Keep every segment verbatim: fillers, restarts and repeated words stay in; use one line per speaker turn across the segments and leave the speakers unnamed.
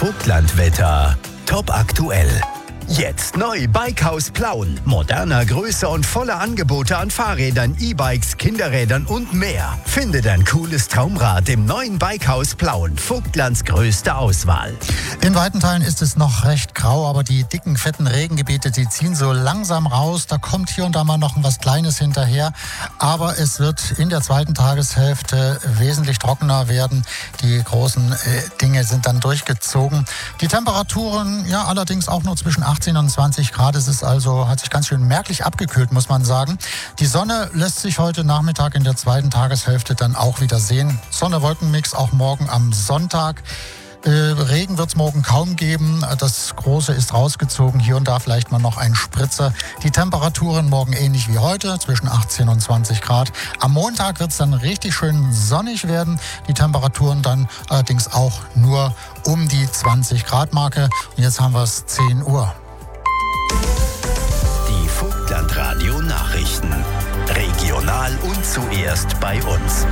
Vogtlandwetter. Top aktuell. Jetzt neu Bikehaus Plauen. Moderner, größer und voller Angebote an Fahrrädern, E-Bikes, Kinderrädern und mehr. Finde dein cooles Traumrad im neuen Bikehaus Plauen. Vogtlands größte Auswahl.
In weiten Teilen ist es noch recht grau, aber die dicken, fetten Regengebiete, die ziehen so langsam raus. Da kommt hier und da mal noch was Kleines hinterher. Aber es wird in der zweiten Tageshälfte wesentlich trockener werden. Die großen äh, Dinge sind dann durchgezogen. Die Temperaturen, ja, allerdings auch nur zwischen achtzehn und zwanzig Grad. Es ist also, hat sich ganz schön merklich abgekühlt, muss man sagen. Die Sonne lässt sich heute Nachmittag in der zweiten Tageshälfte dann auch wieder sehen. Sonne-Wolkenmix auch morgen am Sonntag. Äh, Regen wird es morgen kaum geben. Das Große ist rausgezogen. Hier und da vielleicht mal noch ein Spritzer. Die Temperaturen morgen ähnlich wie heute, zwischen achtzehn und zwanzig Grad. Am Montag wird es dann richtig schön sonnig werden. Die Temperaturen dann allerdings auch nur um die zwanzig Grad Marke. Und jetzt haben wir es zehn Uhr.
Die Vogtlandradio Nachrichten. Regional und zuerst bei uns.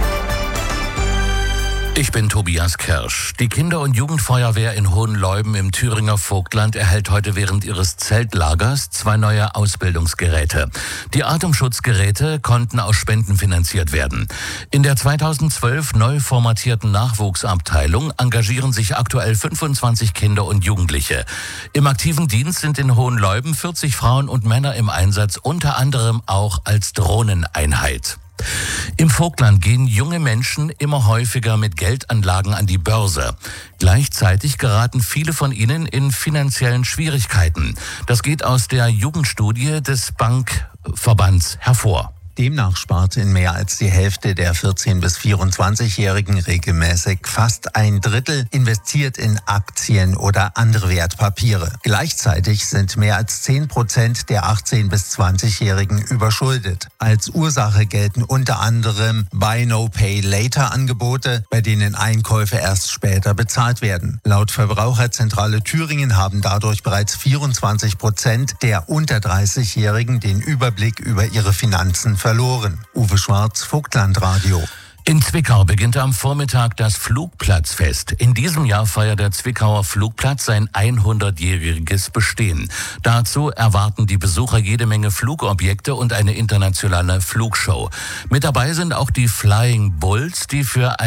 Ich bin Tobias Kirsch. Die Kinder- und Jugendfeuerwehr in Hohenleuben im Thüringer Vogtland erhält heute während ihres Zeltlagers zwei neue Ausbildungsgeräte. Die Atemschutzgeräte konnten aus Spenden finanziert werden. In der zweitausendzwölf neu formatierten Nachwuchsabteilung engagieren sich aktuell fünfundzwanzig Kinder und Jugendliche. Im aktiven Dienst sind in Hohenleuben vierzig Frauen und Männer im Einsatz, unter anderem auch als Drohneneinheit. Im Vogtland gehen junge Menschen immer häufiger mit Geldanlagen an die Börse. Gleichzeitig geraten viele von ihnen in finanziellen Schwierigkeiten. Das geht aus der Jugendstudie des Bankverbands hervor.
Demnach spart in mehr als die Hälfte der vierzehn- bis vierundzwanzigjährigen regelmäßig. Fast ein Drittel investiert in Aktien oder andere Wertpapiere. Gleichzeitig sind mehr als zehn Prozent der achtzehn- bis zwanzigjährigen überschuldet. Als Ursache gelten unter anderem Buy-No-Pay-Later-Angebote, bei denen Einkäufe erst später bezahlt werden. Laut Verbraucherzentrale Thüringen haben dadurch bereits vierundzwanzig Prozent der unter dreißigjährigen den Überblick über ihre Finanzen verloren. Uwe Schwarz, Vogtlandradio.
In Zwickau beginnt am Vormittag das Flugplatzfest. In diesem Jahr feiert der Zwickauer Flugplatz sein hundertjähriges Bestehen. Dazu erwarten die Besucher jede Menge Flugobjekte und eine internationale Flugshow. Mit dabei sind auch die Flying Bulls, die für